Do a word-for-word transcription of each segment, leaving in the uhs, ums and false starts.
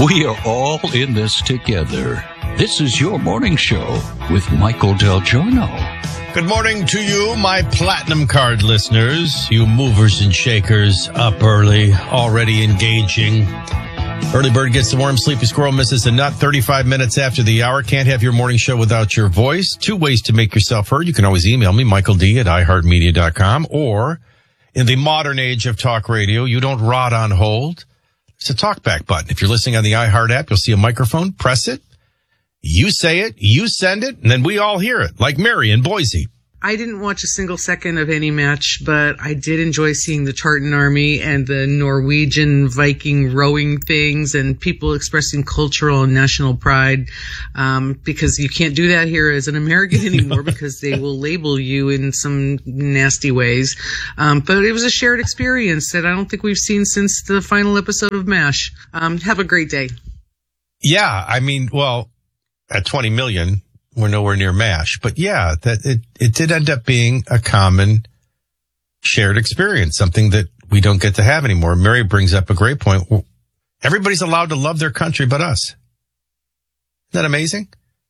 We are all in this together. This is your morning show with Michael Del Giorno. Good morning to you, my Platinum Card listeners, you movers and shakers up early, already engaging. Early bird gets the worm, sleepy squirrel misses the nut. thirty-five minutes after the hour. Can't have your morning show without your voice. Two ways to make yourself heard. You can always email me, Michael D at i heart media dot com, or in the modern age of talk radio, you don't rot on hold. It's a talkback button. If you're listening on the iHeart app, you'll see a microphone. Press it. You say it. You send it. And then we all hear it, like Mary in Boise. I didn't watch a single second of any match, but I did enjoy seeing the Tartan Army and the Norwegian Viking rowing things and people expressing cultural and national pride, um, because you can't do that here as an American anymore because they will label you in some nasty ways. Um, but it was a shared experience that I don't think we've seen since the final episode of MASH. Um, have a great day. Yeah, I mean, well, at twenty million, we're nowhere near MASH. But yeah, that it, it did end up being a common shared experience, something that we don't get to have anymore. Mary brings up a great point. Everybody's allowed to love their country but us. Isn't that amazing?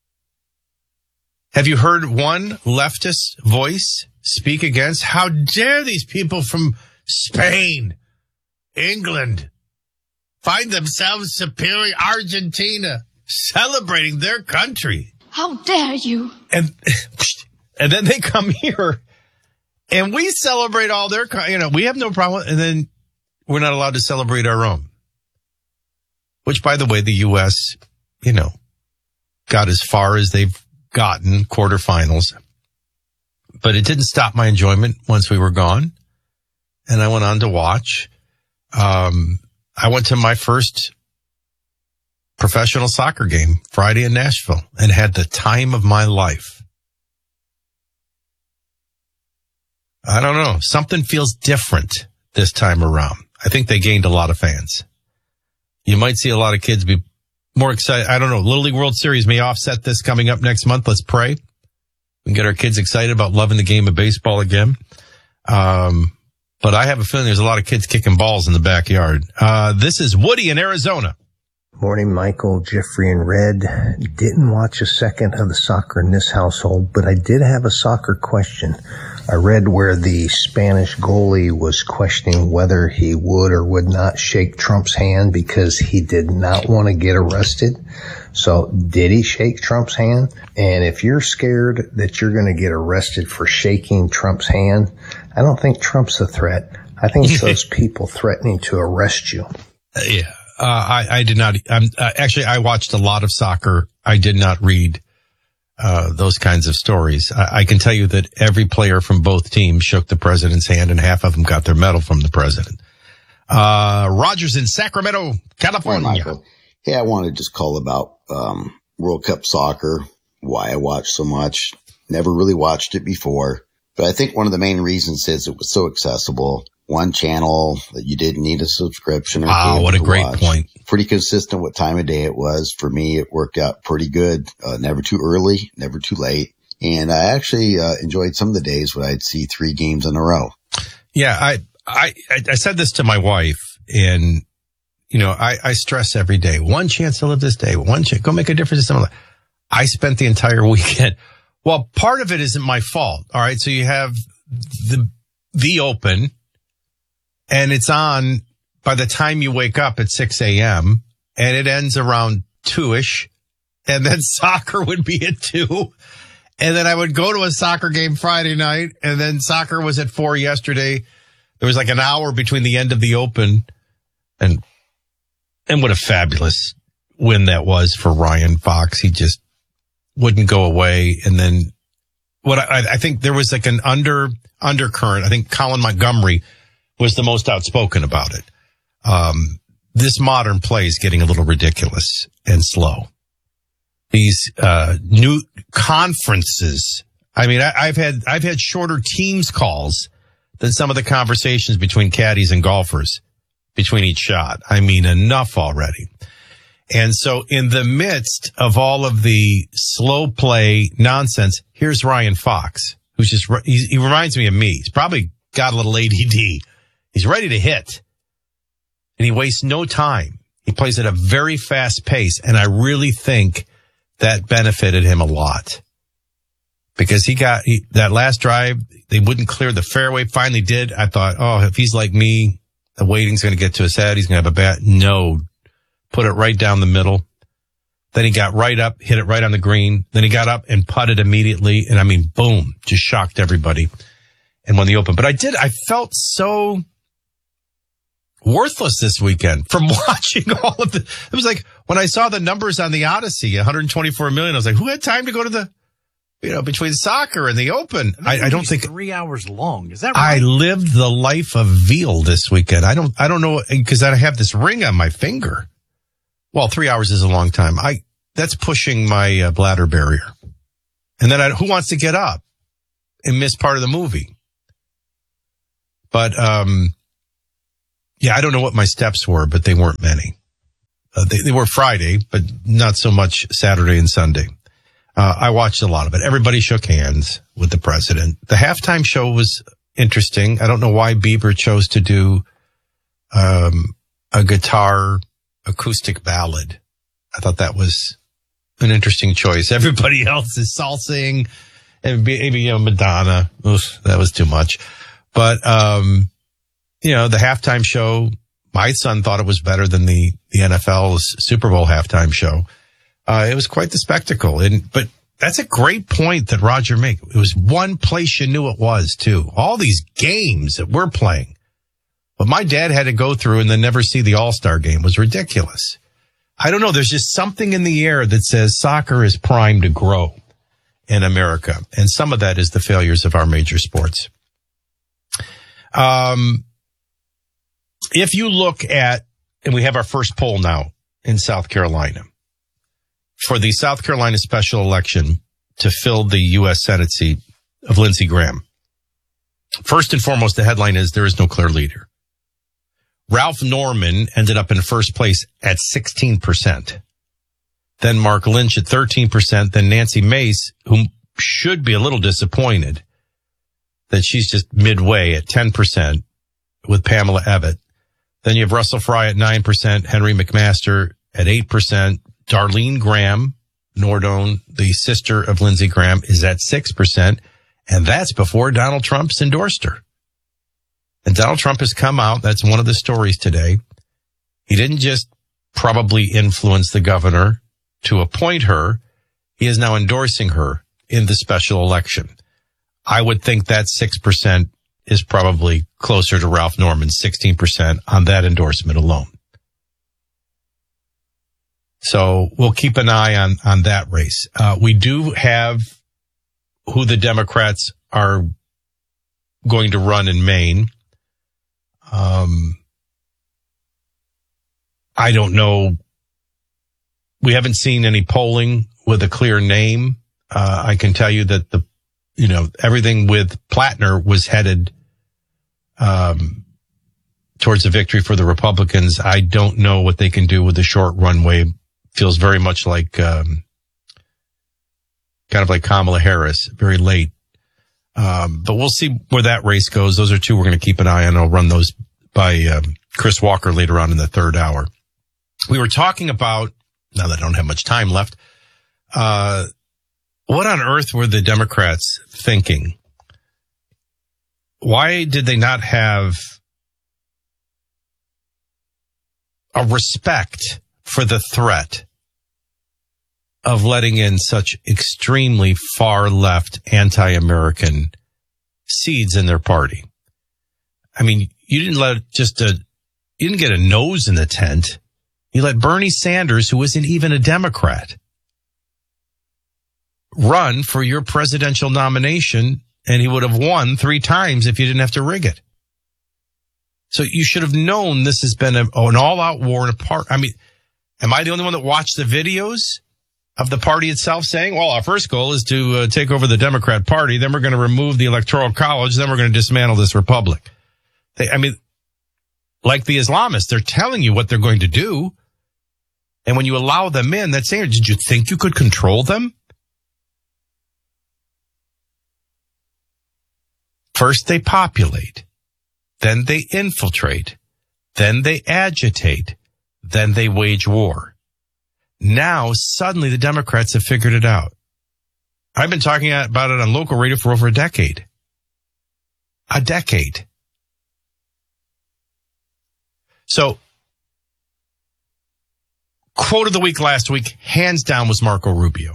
Have you heard one leftist voice speak against? How dare these people from Spain, England, find themselves superior Argentina, celebrating their country? How dare you? And and then they come here and we celebrate all their, you know, we have no problem. And then we're not allowed to celebrate our own, which, by the way, the U S, you know, got as far as they've gotten, quarterfinals. But it didn't stop my enjoyment once we were gone. And I went on to watch. Um, I went to my first professional soccer game Friday in Nashville and had the time of my life. I don't know. Something feels different this time around. I think they gained a lot of fans. You might see a lot of kids be more excited. I don't know. Little League World Series may offset this coming up next month. Let's pray. We can get our kids excited about loving the game of baseball again. Um, but I have a feeling there's a lot of kids kicking balls in the backyard. Uh, this is Woody in Arizona. Morning, Michael, Jeffrey, and Red. Didn't watch a second of the soccer in this household, but I did have a soccer question. I read where the Spanish goalie was questioning whether he would or would not shake Trump's hand because he did not want to get arrested. So did he shake Trump's hand? And if you're scared that you're going to get arrested for shaking Trump's hand, I don't think Trump's a threat. I think it's those people threatening to arrest you. Uh, yeah. Uh, I, I did not, um, uh, actually, I watched a lot of soccer. I did not read, uh, those kinds of stories. I, I can tell you that every player from both teams shook the president's hand and half of them got their medal from the president. Uh, Rogers in Sacramento, California. Hi, Michael. Hey, I want to just call about, um, World Cup soccer, why I watch so much. Never really watched it before, but I think one of the main reasons is it was so accessible. One channel that you didn't need a subscription. Or wow, what a great watch. Point. Pretty consistent what time of day it was. For me, it worked out pretty good. Uh, never too early, never too late. And I actually uh, enjoyed some of the days when I'd see three games in a row. Yeah, I I, I said this to my wife, and, you know, I, I stress every day, one chance to live this day, one chance, go make a difference in someone's life. I spent the entire weekend. Well, part of it isn't my fault. All right, so you have the the Open. And it's on by the time you wake up at six a.m. and it ends around two-ish. And then soccer would be at two. And then I would go to a soccer game Friday night. And then soccer was at four yesterday. There was like an hour between the end of the Open. And, and what a fabulous win that was for Ryan Fox. He just wouldn't go away. And then what I, I think there was like an under, undercurrent. I think Colin Montgomery was the most outspoken about it. Um, this modern play is getting a little ridiculous and slow. These, uh, new conferences. I mean, I, I've had, I've had shorter Teams calls than some of the conversations between caddies and golfers between each shot. I mean, enough already. And so in the midst of all of the slow play nonsense, here's Ryan Fox, who's just, he, he reminds me of me. He's probably got a little A D D. He's ready to hit, and he wastes no time. He plays at a very fast pace, and I really think that benefited him a lot. Because he got he, that last drive, they wouldn't clear the fairway. Finally did. I thought, oh, if he's like me, the waiting's going to get to his head. He's going to have a bat. No, put it right down the middle. Then he got right up, hit it right on the green. Then he got up and putted immediately. And I mean, boom, just shocked everybody and won the Open. But I did, I felt so worthless this weekend from watching all of the, it was like when I saw the numbers on the Odyssey, one hundred twenty-four million, I was like, who had time to go to the, you know, between soccer and the Open? I, I don't think three hours long. Is that right? I lived the life of veal this weekend. I don't, I don't know, because I have this ring on my finger. Well, three hours is a long time. I, that's pushing my uh, bladder barrier. And then I, who wants to get up and miss part of the movie? But, um, yeah, I don't know what my steps were, but they weren't many. Uh, they, they were Friday, but not so much Saturday and Sunday. Uh, I watched a lot of it. Everybody shook hands with the president. The halftime show was interesting. I don't know why Bieber chose to do um, a guitar acoustic ballad. I thought that was an interesting choice. Everybody else is salsing and maybe, you know, Madonna. Oof, that was too much. But, um, you know, the halftime show, my son thought it was better than the, the N F L's Super Bowl halftime show. Uh, it was quite the spectacle. And, but that's a great point that Roger made. It was one place you knew it was too. All these games that we're playing. What my dad had to go through and then never see the All-Star game was ridiculous. I don't know. There's just something in the air that says soccer is primed to grow in America. And some of that is the failures of our major sports. Um, if you look at, and we have our first poll now in South Carolina, for the South Carolina special election to fill the U S Senate seat of Lindsey Graham. First and foremost, the headline is there is no clear leader. Ralph Norman ended up in first place at sixteen percent. Then Mark Lynch at thirteen percent. Then Nancy Mace, who should be a little disappointed that she's just midway at ten percent with Pamela Ebbett. Then you have Russell Fry at nine percent, Henry McMaster at eight percent. Darlene Graham, Nordone, the sister of Lindsey Graham, is at six percent, and that's before Donald Trump's endorsed her. And Donald Trump has come out, that's one of the stories today. He didn't just probably influence the governor to appoint her, he is now endorsing her in the special election. I would think that six percent is probably closer to Ralph Norman's sixteen percent on that endorsement alone. So we'll keep an eye on, on that race. Uh, we do have who the Democrats are going to run in Maine. Um, I don't know. We haven't seen any polling with a clear name. Uh, I can tell you that the, you know, everything with Plattner was headed, um, towards a victory for the Republicans. I don't know what they can do with the short runway. Feels very much like, um, kind of like Kamala Harris, very late. Um, but we'll see where that race goes. Those are two we're going to keep an eye on. I'll run those by um, Chris Walker later on in the third hour. We were talking about, now that I don't have much time left, uh, what on earth were the Democrats thinking? Why did they not have a respect for the threat of letting in such extremely far left anti-American seeds in their party? I mean, you didn't let just a, you didn't get a nose in the tent. You let Bernie Sanders, who isn't even a Democrat, run for your presidential nomination, and he would have won three times if you didn't have to rig it. So you should have known this has been a, an all-out war and a part. I mean, am I the only one that watched the videos of the party itself saying, well, our first goal is to uh, take over the Democrat Party, then we're going to remove the Electoral College, then we're going to dismantle this republic? They, I mean, like the Islamists, they're telling you what they're going to do. And when you allow them in, that's saying, did you think you could control them? First they populate, then they infiltrate, then they agitate, then they wage war. Now, suddenly, the Democrats have figured it out. I've been talking about it on local radio for over a decade. A decade. So, quote of the week last week, hands down, was Marco Rubio.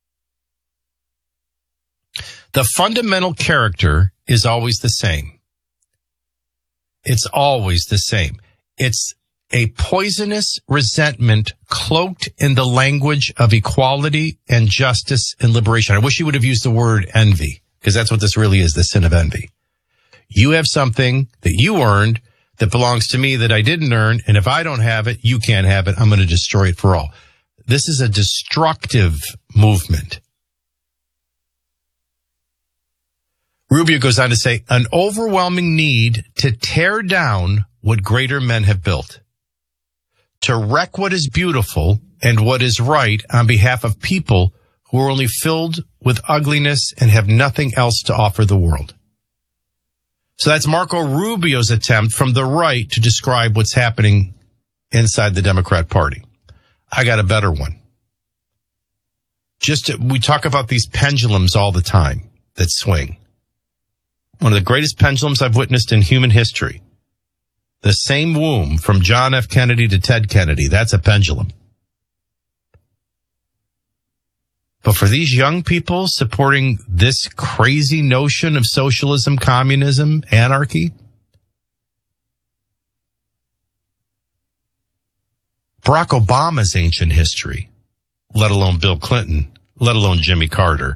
The fundamental character is always the same. It's always the same. It's a poisonous resentment cloaked in the language of equality and justice and liberation. I wish he would have used the word envy, because that's what this really is, the sin of envy. You have something that you earned that belongs to me that I didn't earn, and if I don't have it, you can't have it. I'm going to destroy it for all. This is a destructive movement. Rubio goes on to say, an overwhelming need to tear down what greater men have built, to wreck what is beautiful and what is right on behalf of people who are only filled with ugliness and have nothing else to offer the world. So that's Marco Rubio's attempt from the right to describe what's happening inside the Democrat Party. I got a better one. Just to, we talk about these pendulums all the time that swing. One of the greatest pendulums I've witnessed in human history. The same womb from John F. Kennedy to Ted Kennedy. That's a pendulum. But for these young people supporting this crazy notion of socialism, communism, anarchy, Barack Obama's ancient history, let alone Bill Clinton, let alone Jimmy Carter,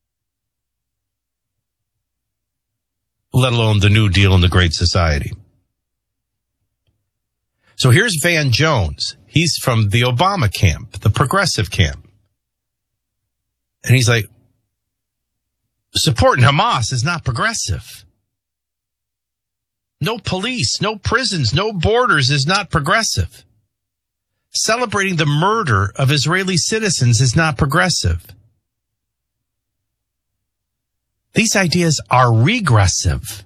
let alone the New Deal and the Great Society. So here's Van Jones. He's from the Obama camp, the progressive camp. And he's like, supporting Hamas is not progressive. No police, no prisons, no borders is not progressive. Celebrating the murder of Israeli citizens is not progressive. These ideas are regressive.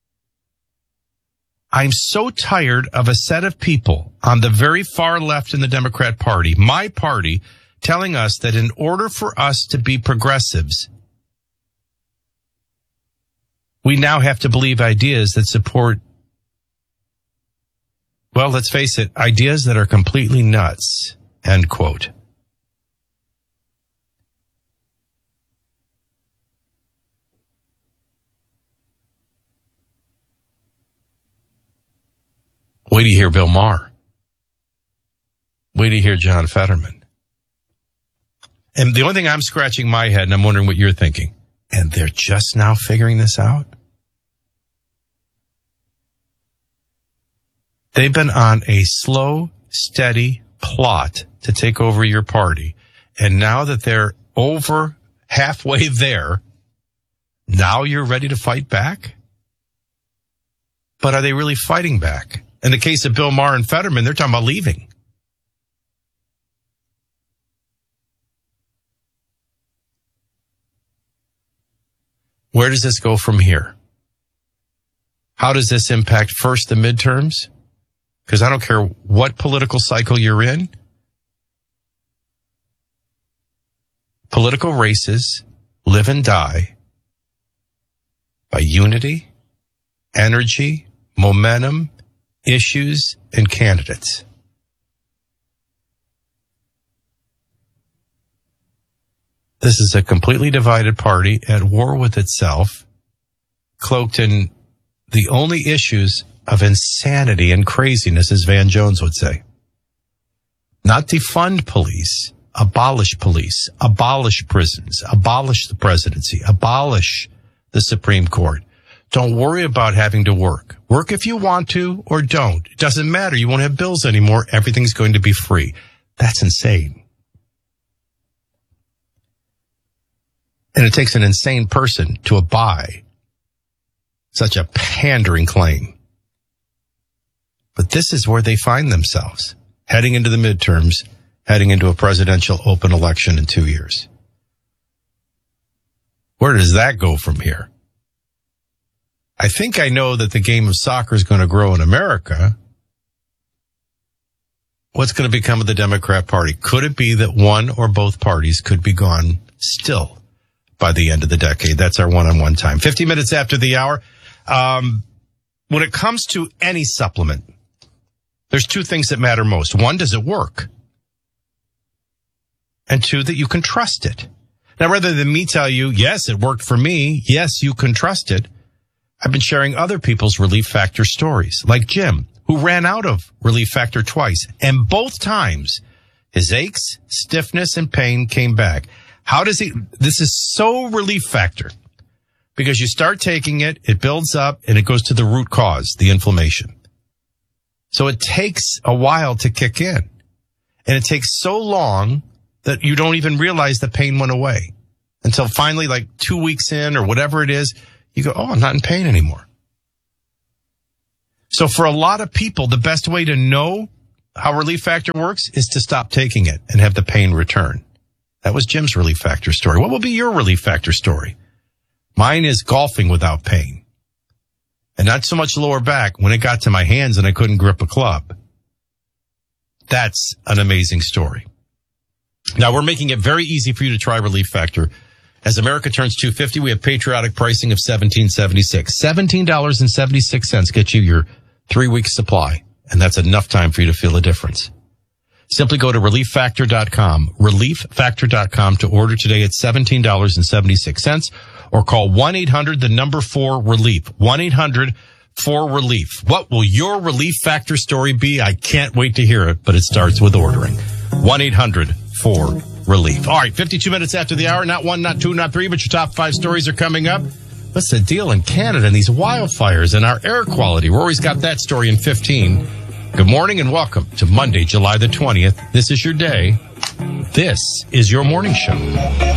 I'm so tired of a set of people on the very far left in the Democrat Party, my party, telling us that in order for us to be progressives, we now have to believe ideas that support, well, let's face it, ideas that are completely nuts, end quote. Wait till you hear Bill Maher. Wait till you hear John Fetterman. And the only thing I'm scratching my head, and I'm wondering what you're thinking, and they're just now figuring this out? They've been on a slow, steady plot to take over your party. And now that they're over halfway there, now you're ready to fight back? But are they really fighting back? In the case of Bill Maher and Fetterman, they're talking about leaving. Where does this go from here? How does this impact first the midterms? Because I don't care what political cycle you're in. Political races live and die by unity, energy, momentum, issues, and candidates. This is a completely divided party at war with itself, cloaked in the only issues of insanity and craziness, as Van Jones would say. Not defund police, abolish police, abolish prisons, abolish the presidency, abolish the Supreme Court. Don't worry about having to work. Work if you want to or don't. It doesn't matter. You won't have bills anymore. Everything's going to be free. That's insane. And it takes an insane person to abide such a pandering claim. But this is where they find themselves, heading into the midterms, heading into a presidential open election in two years. Where does that go from here? I think I know that the game of soccer is going to grow in America, what's going to become of the Democrat Party? Could it be that one or both parties could be gone still by the end of the decade? That's our one-on-one time. fifty minutes after the hour. Um, when it comes to any supplement, there's two things that matter most. One, does it work? And two, that you can trust it. Now, rather than me tell you, yes, it worked for me, yes, you can trust it, I've been sharing other people's Relief Factor stories, like Jim, who ran out of Relief Factor twice, and both times his aches, stiffness, and pain came back. How does he? This is so Relief Factor, because you start taking it, it builds up, and it goes to the root cause, the inflammation. So it takes a while to kick in, and it takes so long that you don't even realize the pain went away until finally, like two weeks in or whatever it is, you go, oh, I'm not in pain anymore. So for a lot of people, the best way to know how Relief Factor works is to stop taking it and have the pain return. That was Jim's Relief Factor story. What will be your Relief Factor story? Mine is golfing without pain. And not so much lower back when it got to my hands and I couldn't grip a club. That's an amazing story. Now, we're making it very easy for you to try Relief Factor. As America turns two hundred fifty, we have patriotic pricing of seventeen seventy-six. seventeen seventy-six gets you your three-week supply, and that's enough time for you to feel a difference. Simply go to relief factor dot com, relief factor dot com to order today at seventeen seventy-six, or call one eight hundred, the number four, relief, one eight hundred four relief. What will your Relief Factor story be? I can't wait to hear it, but it starts with ordering. one eight hundred four relief. All right, fifty-two minutes after the hour. Not one, not two, not three, but your top five stories are coming up. What's the deal in Canada and these wildfires and our air quality? Rory's got that story in fifteen. Good morning and welcome to Monday, July the twentieth. This is your day. This is your morning show.